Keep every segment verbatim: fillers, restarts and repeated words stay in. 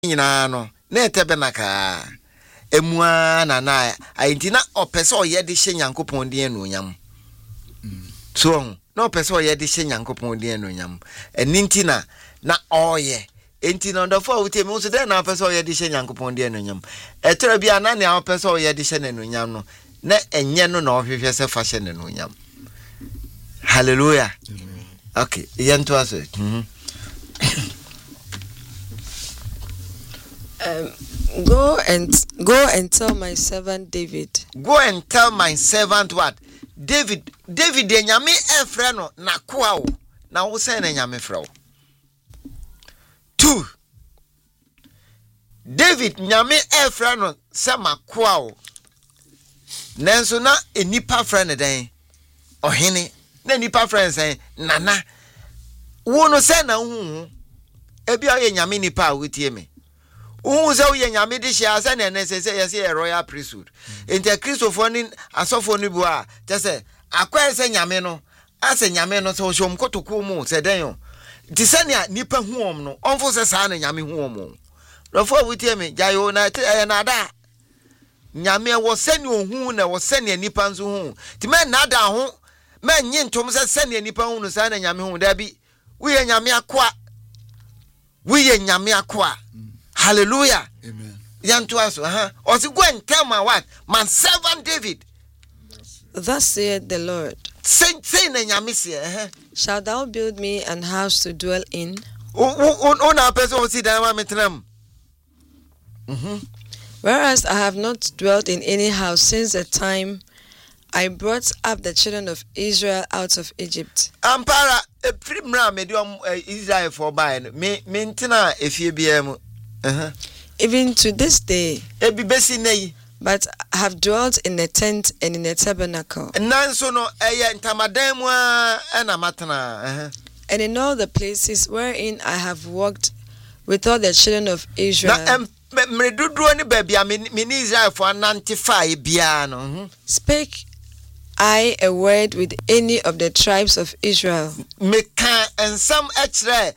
nyina no na etebenaka emua na na aintina opese oye de hye Nyankopon de anuonyam so na opese oye de hye Nyankopon de anuonyam enintina na oye entina ndofo awute me so de na opese oye de hye Nyankopon de anuonyam etera bia na na opese oye de hye anuonyam no na enye no na ohwehwe se fa hye anuonyam. Hallelujah. Amen. Okay, yanto aso. Mhm. Um, go and go and tell my servant David. Go and tell my servant what? David, David de nyame efre no na koa wo. Na wo se na nyame frɛ wo. Two. David nyame efre no se makoa wo. Nanso na enipa frɛ ne den. Ohene na enipa frɛ nsen nana. Wo no se na hu. Ebi aye nyame nipa a wotie me. Who say we nyame de hia asa na ne say say a royal priesthood. Ente Christopher ni asofo ni bua te say akwa say nyame no ase nyame no so hom kotoko mu se den yo. Ti se ne nipa huom no onfo se sa na nyame huom. Rofo wutie me jayo na e na da. Nyame wo se ne ohu na wo se ne nipa nso hu. Ti me na da ho me nyi ntom se se ne nipa hu no sa na nyame hu da bi. We nyame akwa. We nyame akwa. Hallelujah. Amen. Yanto aso ha. Osi go and tell my what? My servant David. Thus saith the Lord. Say say na nyame se eh. Shall thou build me an house to dwell in? O o o na person o si dan wa metram. Mhm. Whereas I have not dwelt in any house since the time I brought up the children of Israel out of Egypt. Ampara e primra me de Israel for buy me me ntina efie bia mu. Uh-huh. Even to this day, but I have dwelt in a tent and in a tabernacle. And in all the places wherein I have walked with all the children of Israel. Spake I a word with any of the tribes of Israel. And some extra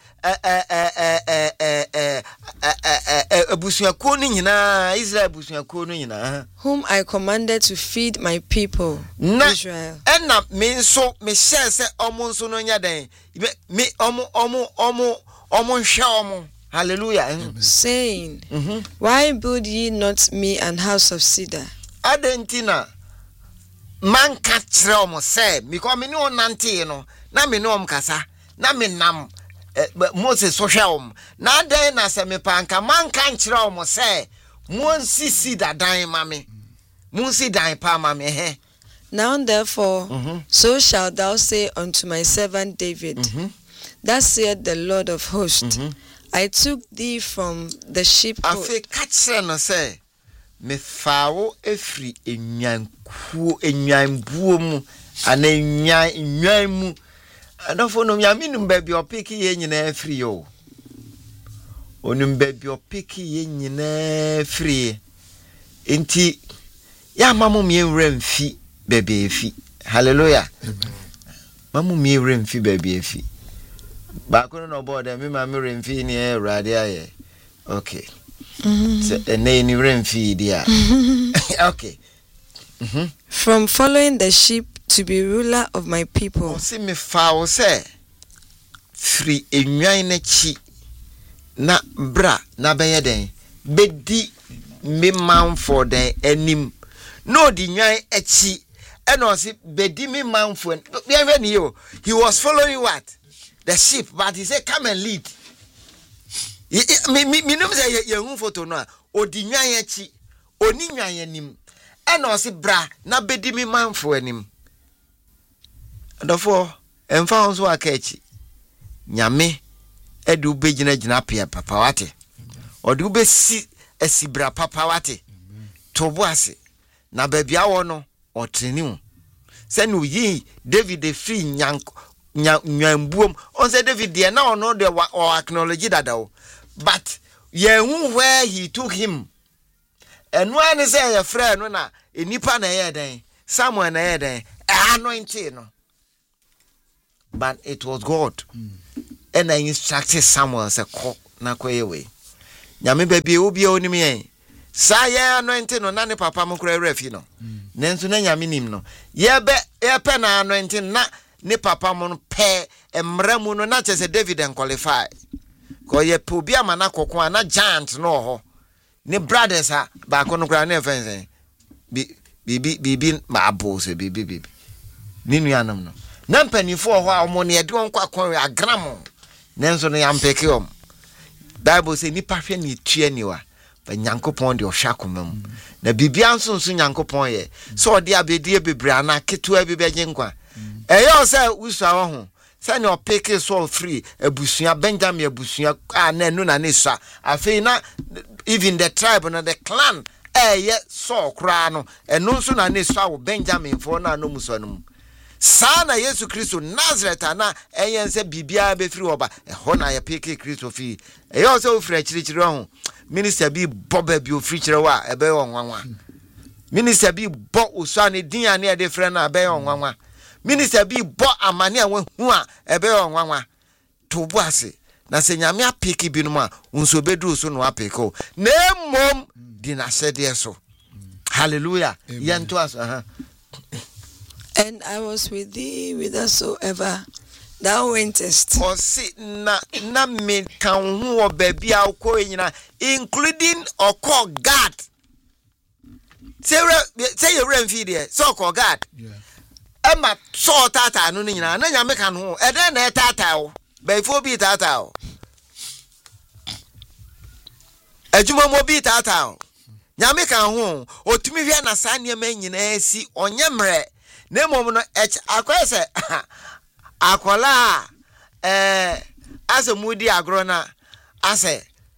whom I commanded to feed my people Israel. And not mean so me share say almost no nyade me omo omo omo omo shaomo. Hallelujah. Saying, mm-hmm. Why build ye not me an house of cedar? Adentina man catch omo say because me no nante no na me no kasa na me nam Moses social na den na se me panka man kan kire omo say mo sisi da dan mame mo si dan pa mame he. Now therefore mm-hmm. so shalt thou say unto my servant David, mm-hmm. Thus saith the Lord of hosts, mm-hmm. I took thee from the sheep. Afi catch no say me fawo efri enwankuo enwanbuo mu ana enwan enwan mu adofo no nyame num ba bi opiki ye nyina afri yo onum ba bi opiki ye nyina afri enti ya mamu mi enwra mfi ba bi efi. Hallelujah. Mamu mi enwra mfi ba bi efi ba ko no board me ma me remfi ni e rade aye. Okay. Mm-hmm. Okay. Mm-hmm. From following the sheep to be ruler of my people. See me foul say free enwan na chi na bra na beye den bedi me man for den anim no di nwan achi e no see bedi me man for he was following what? The sheep, but he said come and lead. Me me me no say ye hu photo no a odi nwan achi oni nwan anim e no see bra na bedi me man for anim. Therefore, emfa onso akachi nyame edu begina gina pia papa wate odu be si esibra papa wate tobo ase na babia wo no otrenimu se no yi David de free nyanko nyanbuom on say David de na ono de o acknowledge that but ye hu where he took him enu an say ye frɛ no na enipa na ye den Samuel na ye den anointing no. But it was God. Mm. And I instructed Samuel say, "Ko na koye we." nyame baby obi oni me sa ye anointing no na ne papa mo kura refi no nenso na nyame nim no ye be ye pe na anointing na ne papa mo pe emra mu no na chese David en qualify ko ye pe obi amana kokon na giant no ho ne brothers ha ba ko no kura na fense bi bibi bibi ma abo se bibi bibi ni nuanam no na mpanifo ho a omo ne de won kwa kon agram nenso no yampeke om Bible say nipa hwe ne tue niwa ba nyankopon de ohwakomam na bibia nso nso nyankopon ye so ode abedie bebre na ketua bi beje nkwa eyo se usua wo ho se ne opeke so free abusua Benjamin abusua a na enu na ne sua afei na even the tribe na the clan eye so kra no enu nso na ne sua wo Benjamin fo na no muso no sana Yesu Kristo Nazareth na eyense bibia be free oba eho na ye peke Kristo fi eyo se ofri akirichiri ho minister bi boba bi ofri kire wa ebe onwanwa minister bi bo usua ne din ane e de frɛ na ebe onwanwa minister bi bo amane a wahu a ebe onwanwa to bo ase na se nyame apeke bi no ma unso bedu so no apeke na emom di na sede so hallelujah yanto aso aha. And I was with thee whithersoever thou wentest. O si na na me kan hu obabi a ko nyina including oko God. Say say you run feed there. So oko God. Yeah. Emma so tata no nyina na nya me kan hu. E den na tata o. Be fo bi tata o. Ejuma mo bi tata o. Nya me kan hu. Otumi hwe na sa ne ma nyina si onyemre. Nemo no h akwese akola eh ase mudi agrona ase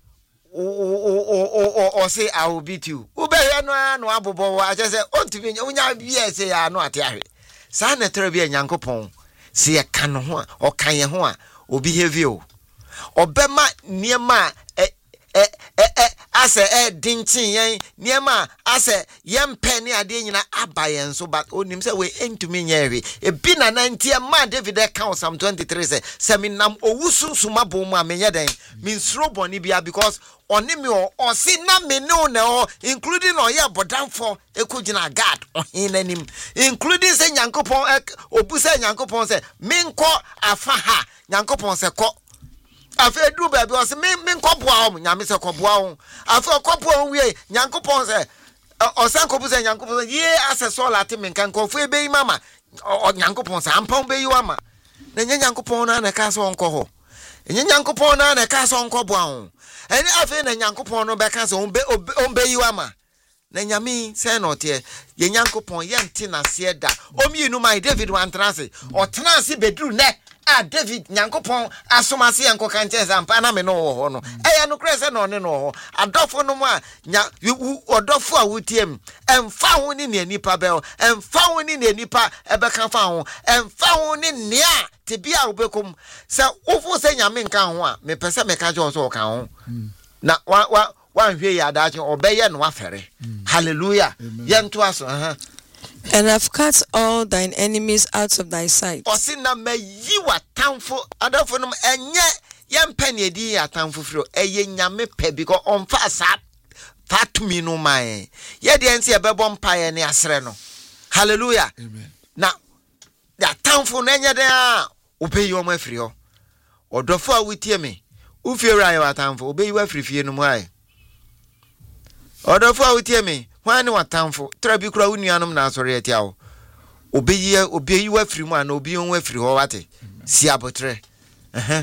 o o o o say I will beat you ubehwe no no abobo wa che se ontumi unya bia se ya no ate ahwe sa na tere bia nyankopon se ye ka no ho o kan ye ho a obi heavy o obema niema eh eh eh ase eh dinchin yen niema ase yempe ne ade nyina abayen so but onim se we entumi nyewe e bi na nantie ma David e count Psalm twenty-three say seminam owusunsuma bom ma menye den min sro boni bia because oni me o si na me no na o including oye bodamfo ekogina God ohinanim including se nyankopon obu se nyankopon se minko afa ha nyankopon se ko afa du ba bi o se min min ko boa o nyame se ko boa o afa ko boa o wie nyankopon se o san ko bu se nyankopon ye aseso lati min kan ko fu ebe yi mama o nyankopon se ampon be yi wama na nyankopon na na ka so onko ho enye nyankopon na na ka so onko boa o eni afa na nyankopon no be ka so onbe onbe yi wama na nyame se no te ye nyankopon ye nti na se da o mi nu mai David wan transe o transe bedru ne ah David nyankopon asomase yanko kanche zampa na me no ho no eya no krese no ne no ho adofo no mu a nya odofo a wutiem emfa ho ni ne nipa be emfa ho ni ne nipa ebe kan fa ho emfa ho ni ne a te bia obekom se ofu se nyame nka ho a me pese me ka jo so kan ho na wa wa wan hwe ya da che obeye no afere hallelujah yento aso aha. And I've cut all thine enemies out of thy sight. Osina me yiwa tamfo adafo no enye yempa ne edi ya tamfo firo eye nyame pe because on fa sa fatumi no man ye de ense e bebo mpaye ne asre no hallelujah amen na ya tamfo no enye de a obeyi o ma firi ho odofo a wutie me ufiera ya tamfo obeyi wa firi fie no mu ai odofo a wutie me Wani watamfo trabi kura unuanom na asore etia wo obeyi obeyi wa firi mu ana obi on wa firi ho wate si abotre eh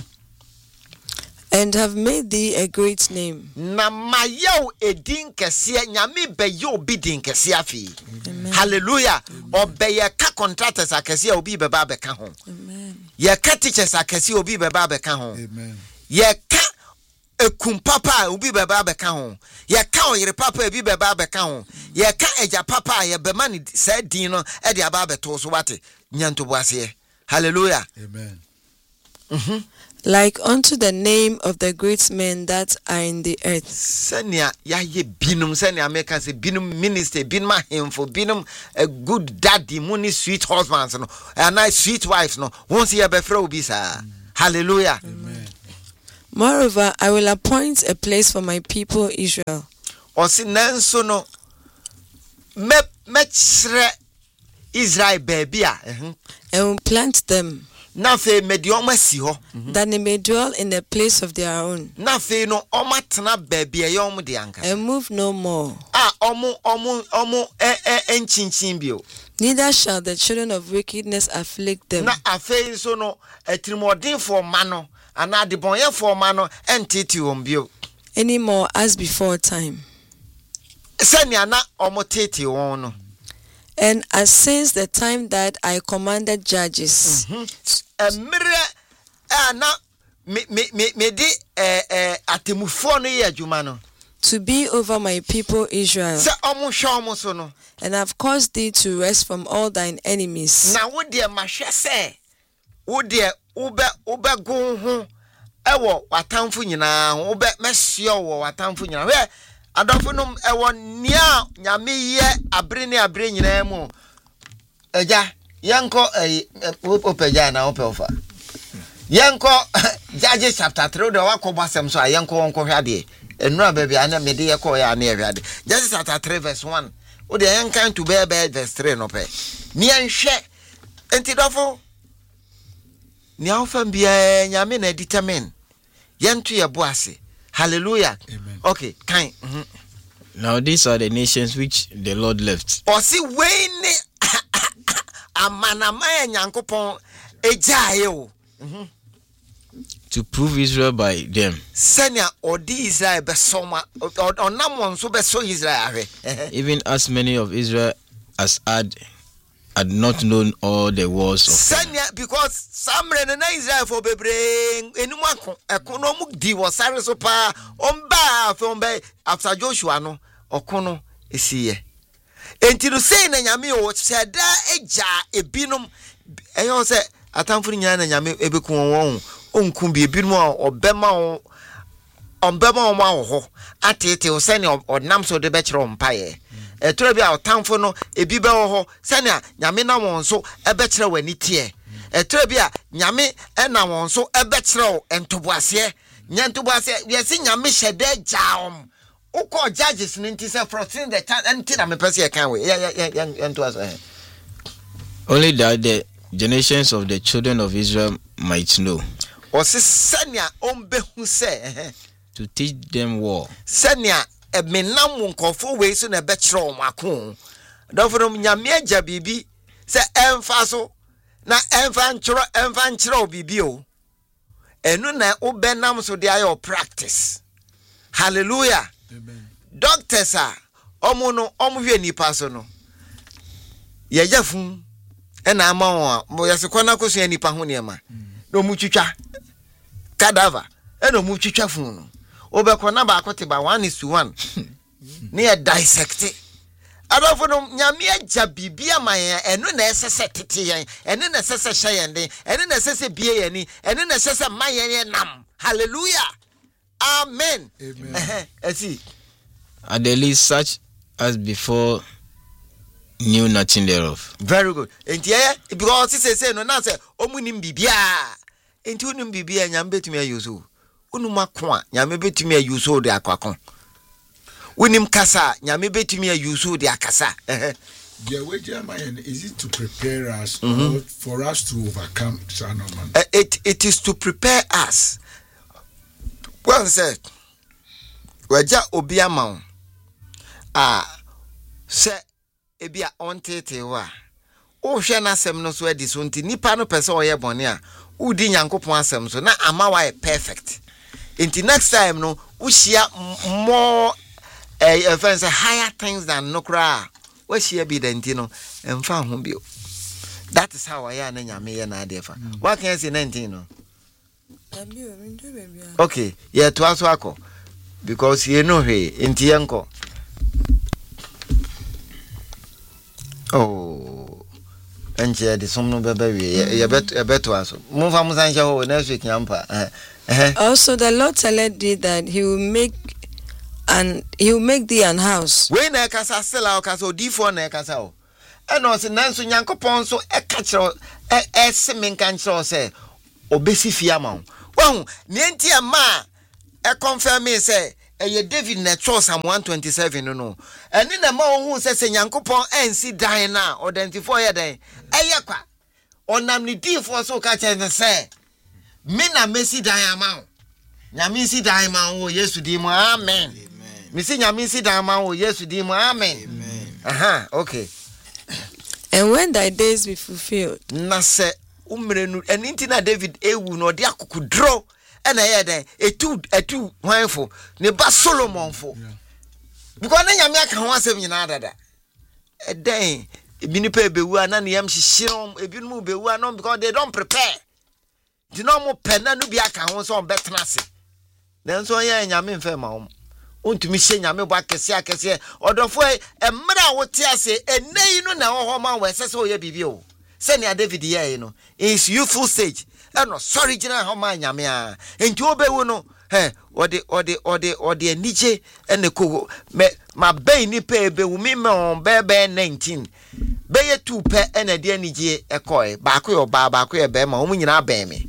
and have made thee a great name na mayo edin kese nyame beye obi din kese afi hallelujah obeye ka contractors akese obi beba beka ho amen ye ka teachers akese obi beba beka ho amen ye ka ekum papa obi beba beka ho ye ka oyire papa obi beba beka ho ye ka eja papa ye be mani sa din no e de aba beto so wate nyanto boase hallelujah amen mhm like unto the name of the great men that are in the earth senia ya ye binum senia make say binum minister binum himfo binum a good daddy money sweet husbands no and nice sweet wives no won't see ye be frɛ obi sa hallelujah amen Moreover, I will appoint a place for my people Israel. Osi nanso no me mechre Israel baby a and will plant them. Na fe mede oma si ho that they may dwell in a place of their own. Na fe no oma tena baby e yom de anka. And move no more. Ah omo omo omo eh eh enchinchin bio. Neither shall the children of wickedness afflict them. Na afe so no etrimodin for mano ana de bonye for mano entiti won bio. Any more as before time. Senya na omo tete won no. And as since the time that I commanded judges, emre ana me me me me di eh eh atemufo no ye adwuma no to be over my people Israel. Se omo hwe omo so no. And I've caused thee to rest from all thine enemies. Na wo de mahwe se wo de ube ube gun ho ewo watamfo nyina ho ube mesio wo watamfo nyina hwe adofo no ewo nia nyame ye abre ne abre nyina mu eja yanko eh opeja na opeofa yanko Judges chapter three de wakobasem so yanko wonko hwade enura baby ana mede ye ko ya na hwade Judges chapter three verse one o de yankan to be be verse three no pe ni anhwe enti dofo ni awfam bia nyame na determine yentu ye boase. Hallelujah. Amen. Okay, kind. Mm-hmm. Now these are the nations which the Lord left. Osi wene amanamaya nyankopon ejaye o. Mhm. To prove Israel by them. Senya odi Israel be soma onam won so be so Israel ahwe. Even as many of Israel as had had not known all the wars of Senya because samre na Israel for bebre enum akon ekono mu di wo sare so pa omba fe omba after Joshua no okono esiye enti no sei na nyame o seda eja ebinum eyo se atamfuru nyana na nyame ebeku won onkum bi ebinum obema o ombema o ma ho atete o se ne odnam so de be kire ompaye etoro bi a otamfo no ebi be ho se ne nyame na won so ebe kire wani tie etoro bi a nyame ena won so ebe kire o entoboase nyantoboase yesi nyame hyede jaom uko Judges ninety say fourteen the time enti na me pese e kan we ya ya ya ento aso eh only that the generations of the children of Israel might know. O se senia ombehu se eh to teach them war. Senia e menam nkofo we so na be kire o mako dofo nyame agya bibi se emfa so na emfa nchiro emfa nchiro bibi o enu na obenam so de ayo practice. Hallelujah. Amen. Doctors are omo no omo hwe nipa so no ye jafun e na ama won mo yesekwana koso nipa ho ne ma no mu twitwa cadaver e no mu twitwa fun no obekona ba akote ba one is to one ne e dissect adofo no nyame agya bibia man eno na esese tete yen eno na esese hye yen den eno na esese bie yen ni eno na esese man yen nam. Hallelujah. Amen. Amen. I see. At the least such as before knew nothing thereof. Very good. And yeah, because he say no na say omunim bibia. Enti unum bibia nyam betumi ayuso. Unuma kwa nyam betumi ayuso de akwakon. Unim kasa nyam betumi ayuso de akasa. Yeah, is it to prepare us mm-hmm. or for us to overcome Sanoman? Uh, it it is to prepare us. Well said. Waja obiama ah se ebia ontete wa o hwe na asem no so edi so nti nipa no pese oye bone a udi nyankopon asem so na ama wa perfect. Until next time no we share more eh uh, higher things than no cry. We share be the ntino emfa ho bio. That is how I am na nyame ye na adefa. What can you say nineteen no? Okay, yeah, to aso ako because you know he inti yanko. Oh, enche de somno bebe we ye bet e beto aso. Mo fa mo sanje ho next week nyampa. Eh. Also the Lord told thee that he will make and he will make thee an house. We na kasa sela o kasa odi fo na kasa o. E no se nanso nyankopon so e ka kire e e se men kan kire o se obesi fia ma o. Wow, Nientia ma e confirm me say e David na cho Psalm one twenty-seven no no. And in the ma who say se Nyankopon ensi dan na identify ye den. Eye kwa. Onam ni di for so ka chen say me na mesi dan ama. Nyame si dan ma wo Yesu di mu amen. Amen. Me si nyame si dan ma wo Yesu di mu amen. Amen. Aha, okay. And when thy days be fulfilled, na se umrenu eninti na David ewu no de akukudro e na ye den etu etu hwanfo ne ba Solomon fo because na nyame aka ho asem nyina dada e den ebini pa bewu ana ne yam hihyirom ebinu mu bewu ana because they don't prepare di no mo pena no bi aka ho so on betnase den so ye nyame mfa ma wo ontumi hye nyame bo akese akese odofo emra wote ase enei no na ho ma wo sese o ye bibi o senia David ye no is youthful stage e no sorry gina ho ma nyame a enti obewu no he ode ode ode ode anije ene ko me ma ben ni pe bewu mi me on bebe nineteen be ye two pe ene de anije ekoi ba ko yo ba ba ko ye be ma o mu nyina ben me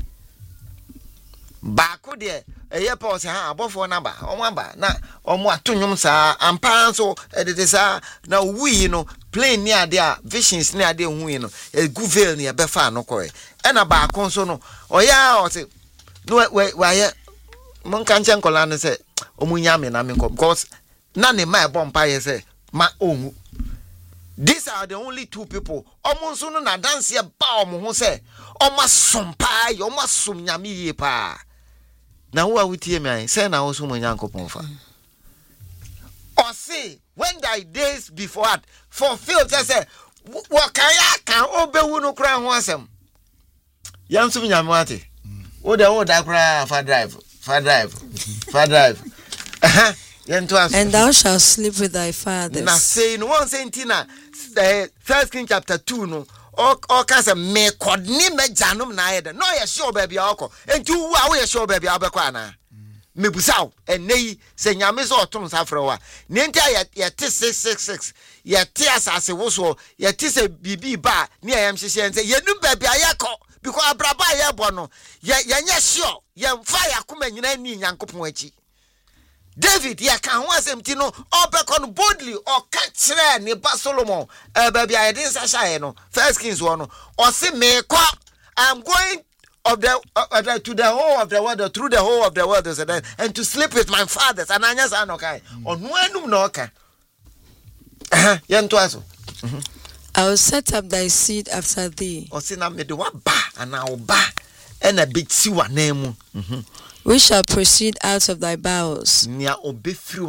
ba ko de eye pa o se ha abofo na ba o ba na o mu atonyum sa ampa so edede sa na wi no plane ni ade a visions ni ade hu yi no e guvel ni e be fa no ko e na ba ko so no o ya o se no we we ye mon kan chen kola no se o mu nya me na me ko because na ne ma e bompa ye se ma omu. These are the only two people omo so no na dance ye ba omo ho se o ma sompa ye o ma som nyame ye pa na wo awutie me say na wo so mo Nyankopon fa or say when thy days before had fulfilled say what can ya kan obewu no kra ho asem yam so nyame wate wo de wo da kra fa drive fa drive fa drive and thou shalt sleep with thy fathers. Na say no one say ntina First King chapter two no o o ka say me kodni me janum na ayede no ye sure baby akọ enti wu a wo ye sure baby abekọ ana me busaw enei se nyame so otum safre wa ne enti ye te six six six ye te asase wo so ye te se bibi ba ne ayam hyehye nse ye nu baby ayakọ because abraba ye bo no ye ye nya sure ye mfa yakoma nyina ni Nyankopon achi David ya kan ho asem ti no obekọ no boldly o ka kire ne ba Solomon eh baby I didn't say no First Kings one no o se me kwa I'm going of the uh, to the whole of the world through the whole of the world and to sleep with my fathers and anya sa no kai onu anum no ka eh ye nto aso I will set up thy seed after thee. O se na me de wa ba ana wo ba e na be ti wa na mu mhm we shall proceed out of thy bowels. And I will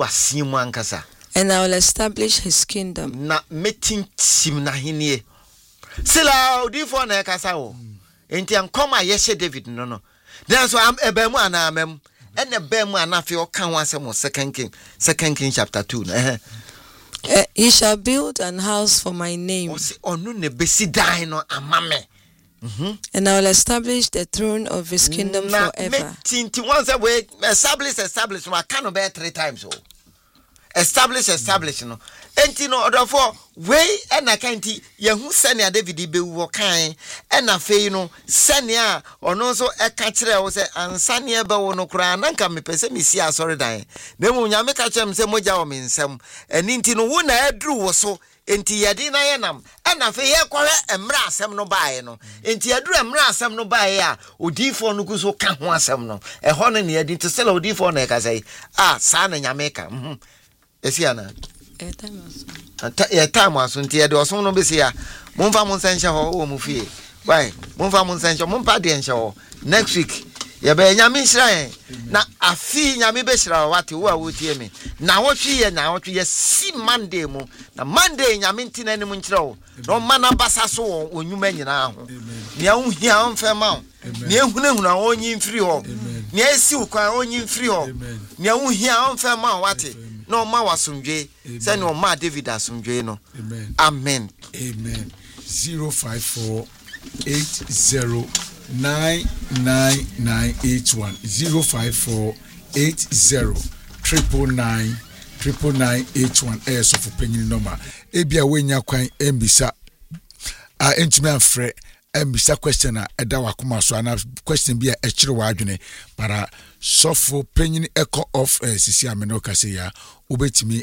establish his kingdom. Na meeting tim na hinie. Sila odi for na kasa wo. Enti an koma yeshe David no no. Then so am ebemu ana amem. En ebemu ana fe o kan wasem Second King, Second King chapter two. Eh. Uh, he shall build an house for my name. O se onu ne besi dan no amame. Mm-hmm. And I will establish the throne of his kingdom na, forever. Once a way, establish, establish. I can't bear three times. Oh, establish, establish. No, and you know, therefore, way and I can't. You who send ya David be walking, and I feel you know, send ya or no so a catcher was and send ya ba no cry and come me person me see. Sorry, die. Then when you make a chance, some moja or mean some, and into no one I drew was so. Enti yadi na yenam ana fe ye kware emra asem no bae no enti yadu emra asem no bae a odifo no guso ka ho asem no e ho no ne yadi to sele odifo na e ka sei ah sa na nyame ka mhm esi ana e time aso ata e time aso enti yadi oso no besi ya momfa mon sanche ho wo mu fie why momfa mon sanche mompa de enche ho next week ye be nyame hira na afi nyame be hira wate wo a wotie me na wotwe ye na wotwe ye si Monday mu na Monday nyame ntina ne mu nkira wo no mana basa so onyuma nyina ho ne ahia onfema ne ehunahuna onyi mfiri ho ne esi ukwan onyi mfiri ho ne ahia onfema wate no ma wasomdwe se ne o ma David asomdwe no amen amen zero five four eight zero nine nine nine eight one zero five four eight zero triple nine triple nine eight one air so for penny number ebia wenya kwan embisa a entumi afre embisa question a eda wakoma so ana question bi a echire wa adwene para sofo penyin echo of uh, sisi ameno kase ya obetimi